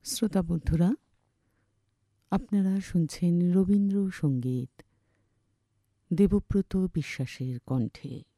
শ্রোতা বন্ধুরা, আপনারা শুনছেন রবীন্দ্রসঙ্গীত দেবব্রত বিশ্বাসের কণ্ঠে।